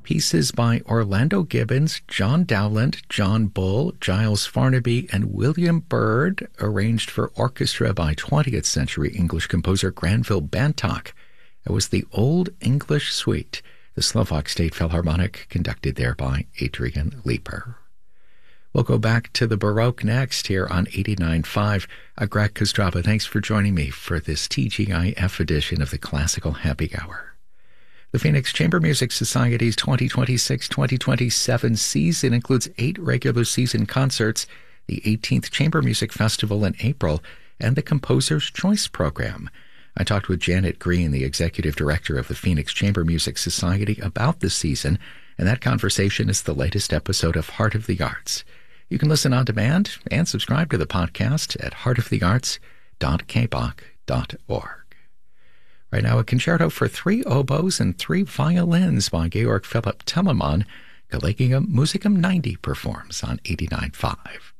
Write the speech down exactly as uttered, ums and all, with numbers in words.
Pieces by Orlando Gibbons, John Dowland, John Bull, Giles Farnaby, and William Byrd, arranged for orchestra by twentieth century English composer Granville Bantock. It was the Old English Suite, the Slovak State Philharmonic, conducted there by Adrian Leeper. We'll go back to the Baroque next here on eighty-nine point five. Uh, Greg Kostrapa, thanks for joining me for this T G I F edition of the Classical Happy Hour. The Phoenix Chamber Music Society's twenty twenty-six twenty twenty-seven season includes eight regular season concerts, the eighteenth Chamber Music Festival in April, and the Composer's Choice Program. I talked with Janet Green, the executive director of the Phoenix Chamber Music Society, about the season, and that conversation is the latest episode of Heart of the Arts. You can listen on demand and subscribe to the podcast at heart of the arts dot k b o c dot org. Right now, a concerto for three oboes and three violins by Georg Philipp Telemann. Collegium Musicum ninety performs on eighty-nine point five.